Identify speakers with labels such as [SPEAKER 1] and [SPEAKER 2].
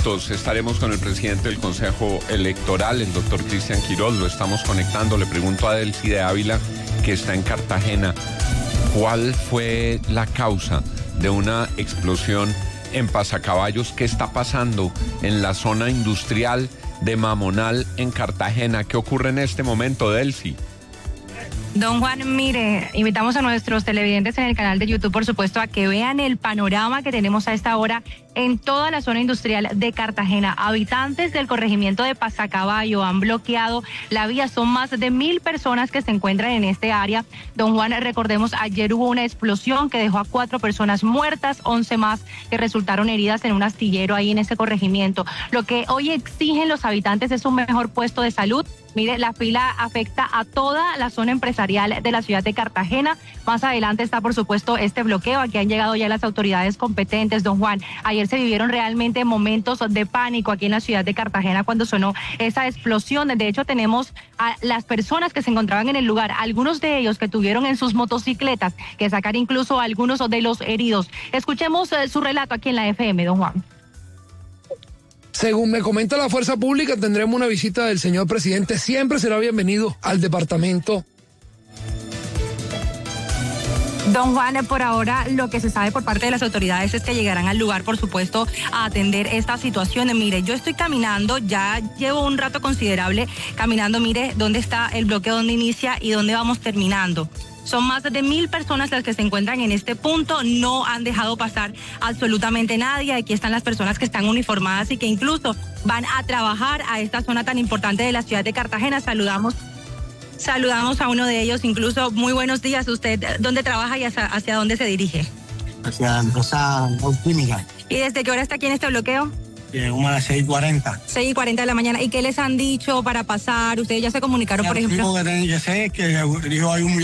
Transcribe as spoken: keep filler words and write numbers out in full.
[SPEAKER 1] minutos estaremos con el presidente del Consejo Electoral, el doctor Cristian Quiroz. Lo estamos conectando. Le pregunto a Delcy de Ávila, que está en Cartagena, ¿cuál fue la causa de una explosión en Pasacaballos? ¿Qué está pasando en la zona industrial de Mamonal en Cartagena? ¿Qué ocurre en este momento, Delcy?
[SPEAKER 2] Don Juan, mire, invitamos a nuestros televidentes en el canal de YouTube, por supuesto, a que vean el panorama que tenemos a esta hora en toda la zona industrial de Cartagena. Habitantes del corregimiento de Pasacaballo han bloqueado la vía. Son más de mil personas que se encuentran en este área. Don Juan, recordemos, ayer hubo una explosión que dejó a cuatro personas muertas, once más que resultaron heridas en un astillero ahí en ese corregimiento. Lo que hoy exigen los habitantes es un mejor puesto de salud. Mire, la fila afecta a toda la zona empresarial de la ciudad de Cartagena. Más adelante está, por supuesto, este bloqueo. Aquí han llegado ya las autoridades competentes, don Juan. Ayer se vivieron realmente momentos de pánico aquí en la ciudad de Cartagena cuando sonó esa explosión. De hecho, tenemos a las personas que se encontraban en el lugar, algunos de ellos que tuvieron en sus motocicletas que sacar incluso a algunos de los heridos. Escuchemos eh, su relato aquí en la F M, don Juan.
[SPEAKER 3] Según me comenta la Fuerza Pública, tendremos una visita del señor presidente. Siempre será bienvenido al departamento.
[SPEAKER 2] Don Juan, por ahora lo que se sabe por parte de las autoridades es que llegarán al lugar, por supuesto, a atender esta situación. Mire, yo estoy caminando, ya llevo un rato considerable caminando, mire dónde está el bloqueo, dónde inicia y dónde vamos terminando. Son más de mil personas las que se encuentran en este punto, no han dejado pasar absolutamente nadie. Aquí están las personas que están uniformadas y que incluso van a trabajar a esta zona tan importante de la ciudad de Cartagena. Saludamos, saludamos a uno de ellos, incluso muy buenos días. ¿Usted dónde trabaja y hacia, hacia dónde se dirige?
[SPEAKER 4] Hacia la empresa química.
[SPEAKER 2] ¿Y desde qué hora está aquí en este bloqueo?
[SPEAKER 4] Como a las seis y cuarenta.
[SPEAKER 2] seis y cuarenta de la mañana. ¿Y qué les han dicho para pasar? ¿Ustedes ya se comunicaron, por ejemplo?
[SPEAKER 4] Lo que sé es que dijo hay un